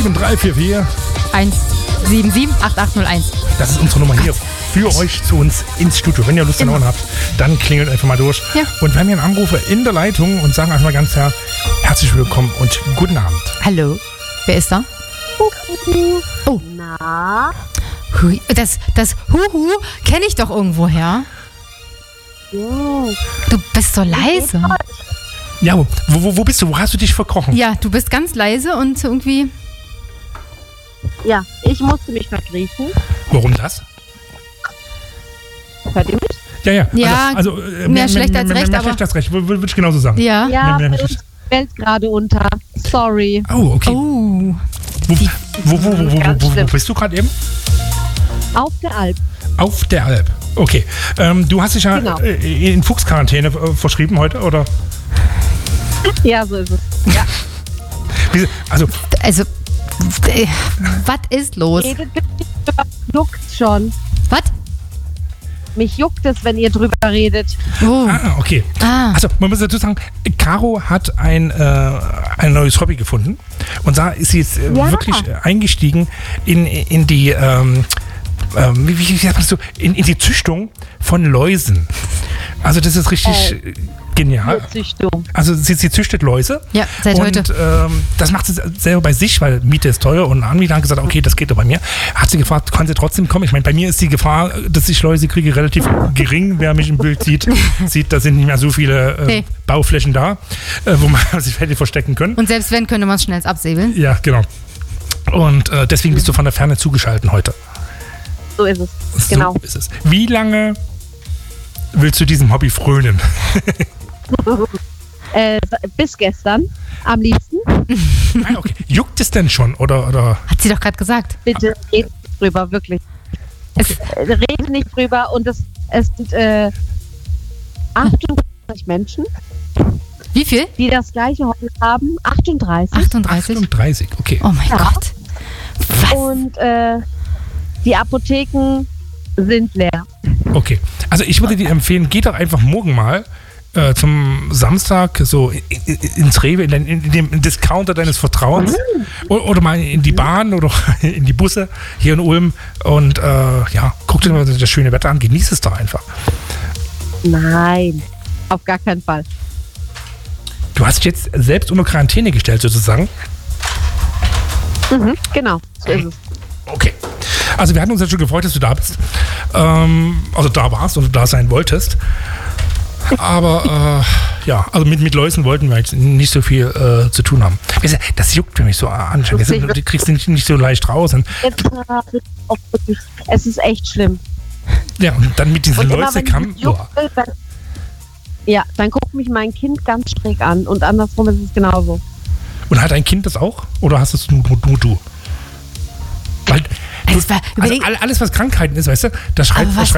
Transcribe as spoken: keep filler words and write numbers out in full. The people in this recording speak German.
sieben drei vier vier eins sieben sieben acht acht null eins. Das ist unsere Nummer hier für euch zu uns ins Studio. Wenn ihr Lust an habt, dann klingelt einfach mal durch. Ja. Und wir haben hier einen Anrufer in der Leitung und sagen einfach mal ganz her, herzlich willkommen und guten Abend. Hallo, wer ist da? Oh. Na? Hui, das, das Huhu kenne ich doch irgendwoher. Oh. Du bist so leise. Ja, wo, wo, wo bist du? Wo hast du dich verkrochen? Ja, du bist ganz leise und irgendwie... Ja, ich musste mich verkriechen. Warum das? Hört ihr mich? Ja, ja. Ja, also, also, äh, mehr schlecht als recht, Mehr aber- schlecht als recht, würde würd ich genauso sagen. Ja. Ja, Mehr- mehr- bei uns fällt gerade unter. Sorry. Oh, okay. Oh. Wo, wo, wo, wo, wo, Ganz wo, wo schlimm. bist du gerade eben? Auf der Alp. Auf der Alp. Okay. Ähm, du hast dich ja Genau. äh, in Fuchsquarantäne äh, verschrieben heute, oder? Ja, so ist es. Ja. Wie- Also, Also, äh, was ist los? Redet bitte nicht drüber. Juckt schon. Was? Mich juckt es, wenn ihr drüber redet. Oh. ah, okay. Ah. Also, man muss dazu sagen, Caro hat ein, äh, ein neues Hobby gefunden. Und da ist sie jetzt äh, Ja. wirklich äh, eingestiegen in, in die, ähm, ähm, wie, wie, wie sagt man das so, in, in die Züchtung von Läusen. Also, das ist richtig äh, genial. Züchtung. Also sie, sie züchtet Läuse. Ja, seit und, heute. Ähm, das macht sie selber bei sich, weil Miete ist teuer. Und ein Anbieter hat gesagt, okay, das geht doch bei mir. Hat sie gefragt, kann sie trotzdem kommen? Ich meine, bei mir ist die Gefahr, dass ich Läuse kriege, relativ gering. Wer mich im Bild sieht, sieht, da sind nicht mehr so viele äh, Nee. Bauflächen da, äh, wo man sich hätte verstecken können. Und selbst wenn, könnte man es schnell absäbeln. Ja, genau. Und äh, deswegen bist du von der Ferne zugeschaltet heute. So ist es. So Genau. ist es. Wie lange willst du diesem Hobby frönen? Äh, bis gestern. Am liebsten. Ah, okay. Juckt es denn schon? Oder, oder? Hat sie doch gerade gesagt. Bitte redet nicht drüber, wirklich. Es, Äh, Redet nicht drüber. Und es, es sind äh, achtunddreißig Menschen, wie viel? die das gleiche Hobby haben. achtunddreißig. achtunddreißig? achtunddreißig, okay. Oh mein Ja. Gott. Was? Und äh, die Apotheken sind leer. Okay, also ich würde dir empfehlen, geh doch einfach morgen mal äh, zum Samstag so i- i- ins Rewe, in, den, in dem Discounter deines Vertrauens o- oder mal in die Bahn oder in die Busse hier in Ulm und äh, ja, guck dir mal das schöne Wetter an, genieß es doch einfach. Nein, auf gar keinen Fall. Du hast dich jetzt selbst unter Quarantäne gestellt sozusagen. Mhm, genau, so ist es. Okay. Also wir hatten uns ja schon gefreut, dass du da bist. Ähm, also da warst oder da sein wolltest. Aber äh, ja, also mit, mit Läusen wollten wir jetzt nicht so viel äh, zu tun haben. Weißt du, das juckt für mich so an. Du kriegst nicht, nicht so leicht raus. Und, Jetzt, äh, auch wirklich, es ist echt schlimm. ja, und dann mit diesen Und immer, wenn Läusekamm. ich jucke, dann, ja, dann guckt mich mein Kind ganz schräg an und andersrum ist es genauso. Und hat dein Kind das auch? Oder hast es nur, nur du? Weil, Es war, also überleg, all- alles, was Krankheiten ist, weißt du, da schreit, Aber da was- schreit